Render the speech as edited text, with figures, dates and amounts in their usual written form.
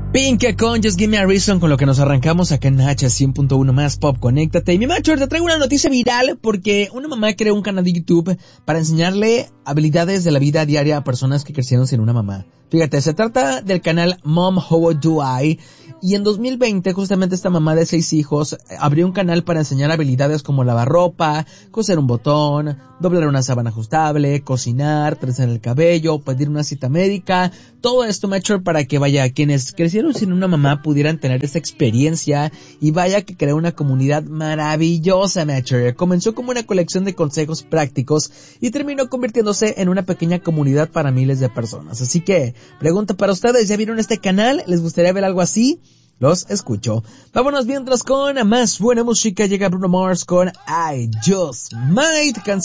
Pink con Just Give Me a Reason, con lo que nos arrancamos acá en H 100.1 más Pop, conéctate. Y mi macho, te traigo una noticia viral porque una mamá creó un canal de YouTube para enseñarle habilidades de la vida diaria a personas que crecieron sin una mamá. Fíjate, se trata del canal Mom How Do I, y en 2020 justamente esta mamá de 6 hijos abrió un canal para enseñar habilidades como lavar ropa, coser un botón, doblar una sábana ajustable, cocinar, trenzar el cabello, pedir una cita médica. Todo esto, macho, para que vaya, quienes crecieron sin una mamá pudieran tener esta experiencia, y vaya que creó una comunidad maravillosa, macho. Comenzó como una colección de consejos prácticos y terminó convirtiéndose en una pequeña comunidad para miles de personas. Así que, pregunta para ustedes, ¿ya vieron este canal? ¿Les gustaría ver algo así? Los escucho. Vámonos mientras con más buena música. Llega Bruno Mars con I Just Might, canción